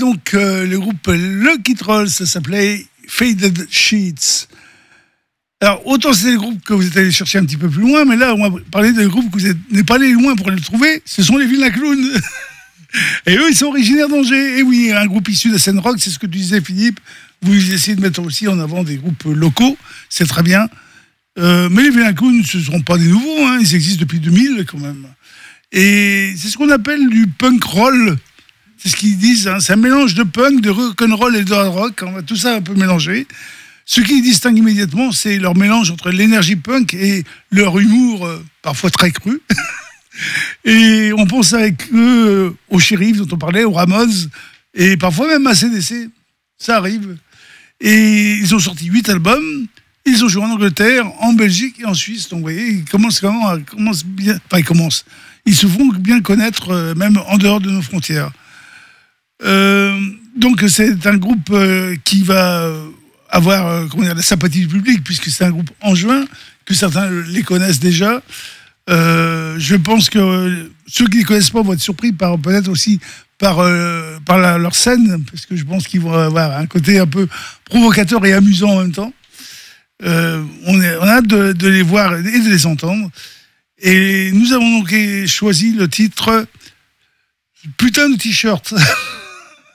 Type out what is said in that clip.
Le groupe Lucky Troll, ça s'appelait Faded Sheets. Alors, autant c'est des groupes que vous êtes allés chercher un petit peu plus loin, mais là, on va parler des groupes que vous n'êtes pas allés loin pour les trouver. Ce sont les Vilains Clowns. Et eux, ils sont originaires d'Angers. Et oui, un groupe issu de la scène rock, c'est ce que tu disais, Philippe. Vous essayez de mettre aussi en avant des groupes locaux, c'est très bien. Mais les Vilains Clowns, ce ne sont pas des nouveaux, hein. Ils existent depuis 2000 quand même. Et c'est ce qu'on appelle du punk roll. C'est ce qu'ils disent, hein. C'est un mélange de punk, de rock'n'roll et de hard rock. On va tout ça un peu mélanger. Ce qui les distingue immédiatement, c'est leur mélange entre l'énergie punk et leur humour, parfois très cru. Et on pense avec eux aux Shérifs dont on parlait, aux Ramones, et parfois même à CDC. Ça arrive. Et ils ont sorti 8 albums. Ils ont joué en Angleterre, en Belgique et en Suisse. Donc vous voyez, ils commencent bien. Enfin, ils se font bien connaître, même en dehors de nos frontières. Donc c'est un groupe qui va avoir la sympathie du public, puisque c'est un groupe angevin, que certains les connaissent déjà. Je pense que ceux qui ne les connaissent pas vont être surpris peut-être aussi par leur scène, parce que je pense qu'ils vont avoir un côté un peu provocateur et amusant en même temps. On a hâte de les voir et de les entendre. Et nous avons donc choisi le titre Putain de t-shirt.